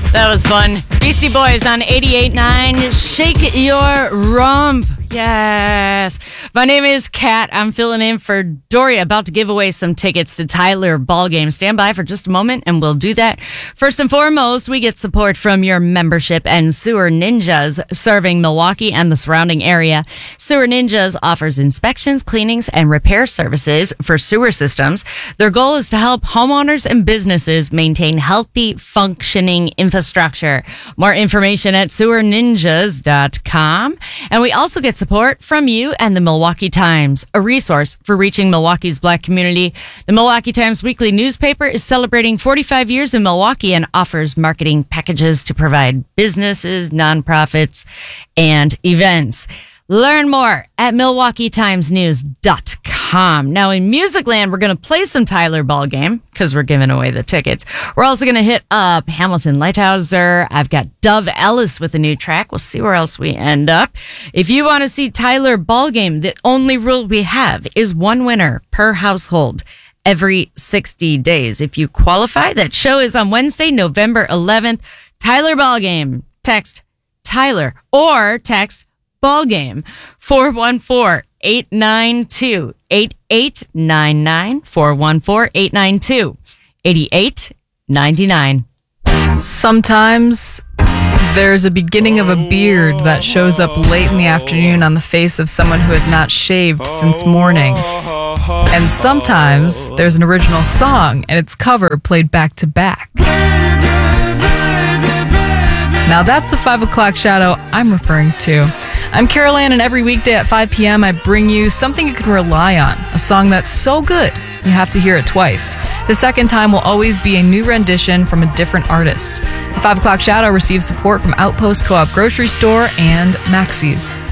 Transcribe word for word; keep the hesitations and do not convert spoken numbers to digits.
That was fun. Beastie Boys on eighty-eight point nine. Shake your rump. Yes. My name is Kat. I'm filling in for Doria, about to give away some tickets to Tyler Ballgame. Stand by for just a moment and we'll do that. First and foremost, we get support from your membership and Sewer Ninjas, serving Milwaukee and the surrounding area. Sewer Ninjas offers inspections, cleanings, and repair services for sewer systems. Their goal is to help homeowners and businesses maintain healthy, functioning infrastructure. More information at sewer ninjas dot com. And we also get support from you and the Milwaukee Times, a resource for reaching Milwaukee's Black community. The Milwaukee Times weekly newspaper is celebrating forty-five years in Milwaukee and offers marketing packages to provide businesses, nonprofits, and events. Learn more at milwaukee times news dot com. Now, in Musicland, we're going to play some Tyler Ballgame because we're giving away the tickets. We're also going to hit up Hamilton Lighthouser. I've got Dove Ellis with a new track. We'll see where else we end up. If you want to see Tyler Ballgame, the only rule we have is one winner per household every sixty days. If you qualify, that show is on Wednesday, November eleventh. Tyler Ballgame. Text Tyler or text Ballgame, four one four, eight nine two, eight eight nine nine, four one four, eight nine two, eight eight nine nine. Sometimes there's a beginning of a beard that shows up late in the afternoon on the face of someone who has not shaved since morning. And sometimes there's an original song and its cover played back to back. Now that's the five o'clock shadow I'm referring to. I'm Carol Ann, and every weekday at five p.m. I bring you something you can rely on, a song that's so good you have to hear it twice. The second time will always be a new rendition from a different artist. The five o'clock shadow receives support from Outpost Co-op Grocery Store and Maxey's.